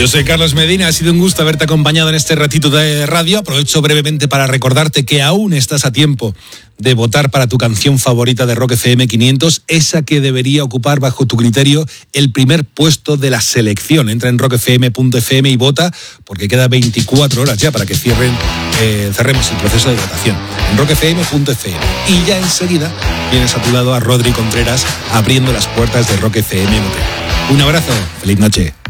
Yo soy Carlos Medina, ha sido un gusto haberte acompañado en este ratito de radio. Aprovecho brevemente para recordarte que aún estás a tiempo de votar para tu canción favorita de Rock FM 500, esa que debería ocupar bajo tu criterio el primer puesto de la selección. Entra en rockfm.fm y vota, porque queda 24 horas ya para que cerremos el proceso de votación. En rockfm.fm. Y ya enseguida tienes a tu lado a Rodri Contreras abriendo las puertas de Rock FM. Un abrazo, feliz noche.